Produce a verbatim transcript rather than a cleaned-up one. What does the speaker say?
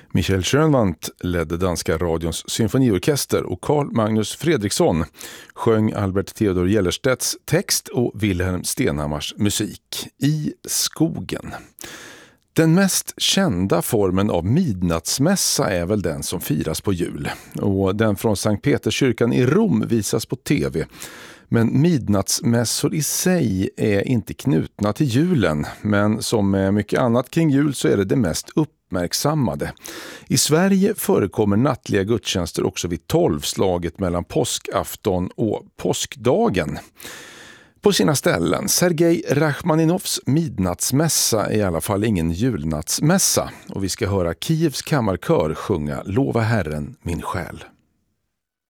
Michael Schönwandt ledde danska radions symfoniorkester och Carl Magnus Fredriksson sjöng Albert Theodor Gellerstedts text och Wilhelm Stenhammars musik I skogen. Den mest kända formen av midnattsmässa är väl den som firas på jul. Och den från Sankt Peterskyrkan i Rom visas på tv. Men midnattsmässor i sig är inte knutna till julen. Men som med mycket annat kring jul så är det det mest uppmärksammade. I Sverige förekommer nattliga gudstjänster också vid tolvslaget mellan påskafton och påskdagen. På sina ställen. Sergej Rachmaninovs midnattsmässa är i alla fall ingen julnattsmässa. Och vi ska höra Kievs kammarkör sjunga Lova Herren min själ.